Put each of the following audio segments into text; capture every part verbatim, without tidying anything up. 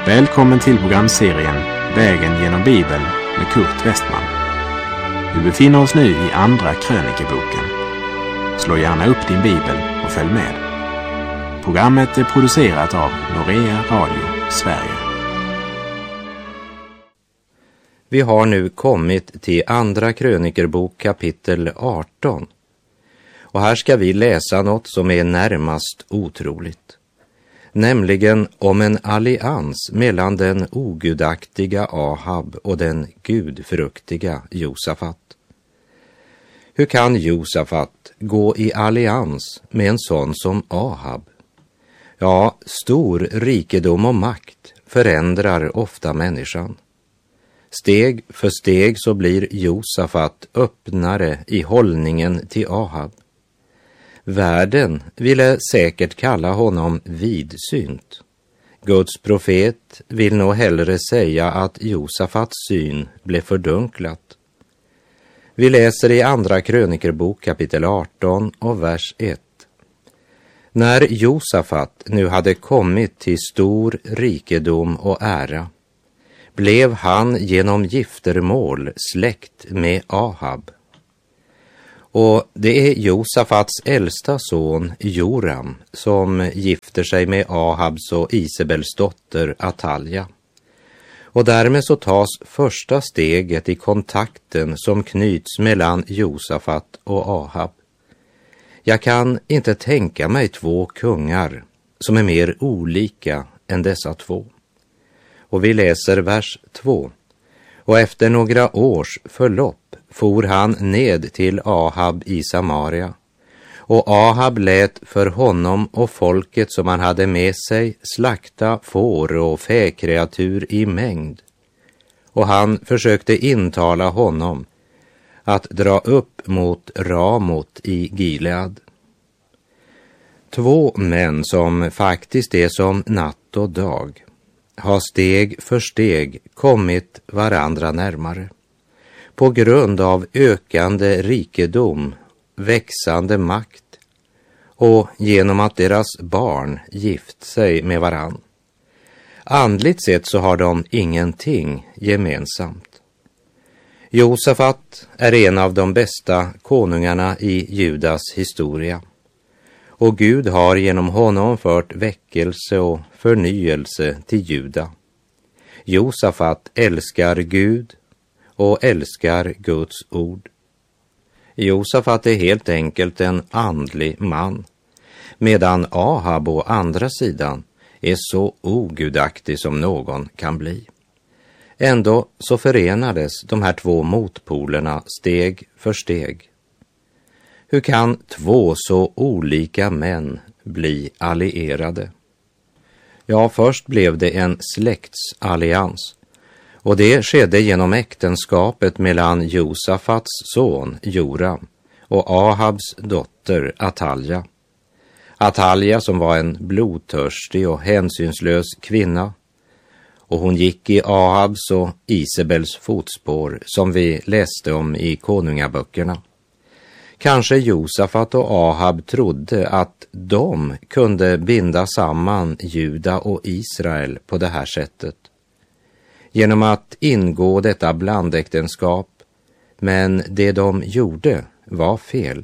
Välkommen till programserien Vägen genom Bibeln med Kurt Westman. Vi befinner oss nu i andra krönikeboken. Slå gärna upp din bibel och följ med. Programmet är producerat av Norea Radio Sverige. Vi har nu kommit till andra krönikerbok kapitel arton. Och här ska vi läsa något som är närmast otroligt. Nämligen om en allians mellan den ogudaktiga Ahab och den gudfruktiga Josafat. Hur kan Josafat gå i allians med en sån som Ahab? Ja, stor rikedom och makt förändrar ofta människan. Steg för steg så blir Josafat öppnare i hållningen till Ahab. Världen ville säkert kalla honom vidsynt. Guds profet vill nog hellre säga att Josafats syn blev fördunklat. Vi läser i andra krönikerbok kapitel arton och vers ett. När Josafat nu hade kommit till stor rikedom och ära, blev han genom giftermål släkt med Ahab. Och det är Josafats äldsta son Joram som gifter sig med Ahabs och Isabels dotter Atalja. Och därmed så tas första steget i kontakten som knyts mellan Josafat och Ahab. Jag kan inte tänka mig två kungar som är mer olika än dessa två. Och vi läser vers två. Och efter några års förlopp for han ned till Ahab i Samaria, och Ahab lät för honom och folket som han hade med sig slakta får och fäkreatur i mängd. Och han försökte intala honom att dra upp mot Ramot i Gilead. Två män som faktiskt är som natt och dag har steg för steg kommit varandra närmare. På grund av ökande rikedom, växande makt och genom att deras barn gift sig med varann. Andligt sett så har de ingenting gemensamt. Josafat är en av de bästa konungarna i Judas historia. Och Gud har genom honom fört väckelse och förnyelse till Juda. Josafat älskar Gud och älskar Guds ord. Josafat är helt enkelt en andlig man, medan Ahab å andra sidan är så ogudaktig som någon kan bli. Ändå så förenades de här två motpolerna steg för steg. Hur kan två så olika män bli allierade? Ja, först blev det en släktsallians. Och det skedde genom äktenskapet mellan Josafats son Joram och Ahabs dotter Atalja. Atalja som var en blodtörstig och hänsynslös kvinna. Och hon gick i Ahabs och Isabels fotspår som vi läste om i konungaböckerna. Kanske Josafat och Ahab trodde att de kunde binda samman Juda och Israel på det här sättet. Genom att ingå detta blandäktenskap, men det de gjorde var fel.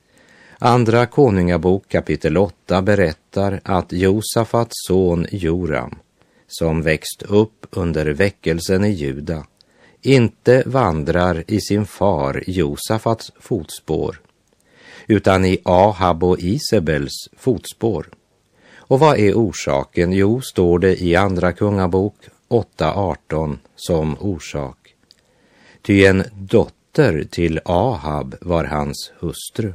Andra konungabok kapitel åtta berättar att Josafats son Joram, som växt upp under väckelsen i Juda, inte vandrar i sin far Josafats fotspår, utan i Ahab och Isabels fotspår. Och vad är orsaken? Jo, står det i andra kungabok åtta arton som orsak. Ty en dotter till Ahab var hans hustru.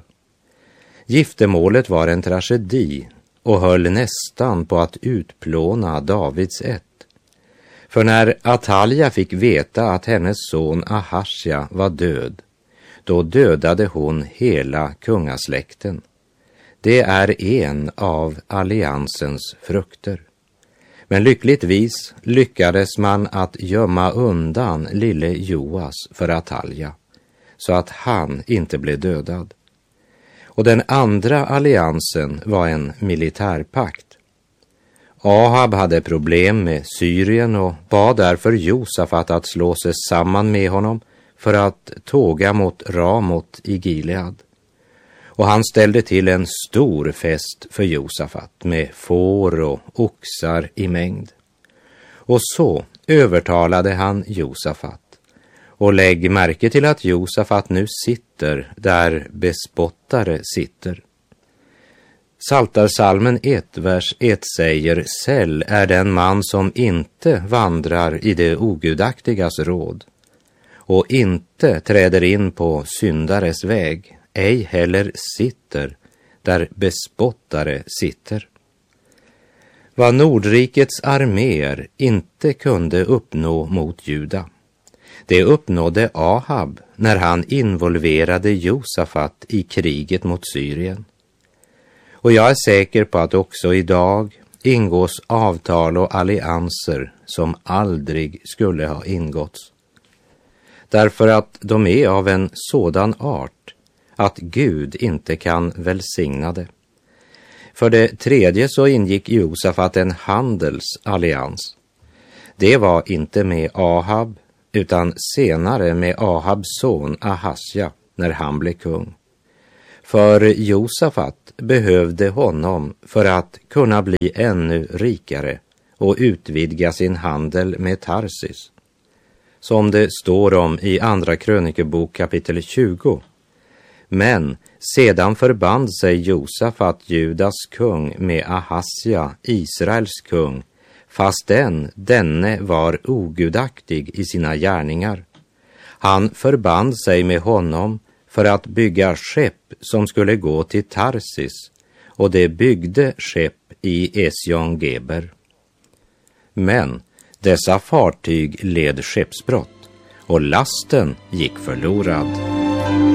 Giftermålet var en tragedi och höll nästan på att utplåna Davids ett. För när Atalja fick veta att hennes son Ahasja var död, då dödade hon hela kungasläkten. Det är en av alliansens frukter. Men lyckligtvis lyckades man att gömma undan lille Joas för Atalja, så att han inte blev dödad. Och den andra alliansen var en militärpakt. Ahab hade problem med Syrien och bad därför Josafat att slå sig samman med honom för att tåga mot Ramot i Gilead. Och han ställde till en stor fest för Josafat med får och oxar i mängd. Och så övertalade han Josafat. Och lägg märke till att Josafat nu sitter där bespottare sitter. Psaltarpsalmen ett, vers ett säger: Säll är den man som inte vandrar i det ogudaktigas råd och inte träder in på syndares väg, ej heller sitter där bespottare sitter. Vad Nordrikets arméer inte kunde uppnå mot Juda, det uppnådde Ahab när han involverade Josafat i kriget mot Syrien. Och jag är säker på att också idag ingås avtal och allianser som aldrig skulle ha ingåtts. Därför att de är av en sådan art att Gud inte kan välsigna det. För det tredje så ingick Josafat en handelsallians. Det var inte med Ahab utan senare med Ahabs son Ahasja när han blev kung. För Josafat behövde honom för att kunna bli ännu rikare och utvidga sin handel med Tarsis. Som det står om i andra krönikebok kapitel tjugo. Men sedan förband sig Josafat, Judas kung, med Ahasja, Israels kung, fastän denne var ogudaktig i sina gärningar. Han förband sig med honom för att bygga skepp som skulle gå till Tarsis, och det byggde skepp i Esjon-Geber. Men dessa fartyg led skeppsbrott och lasten gick förlorad.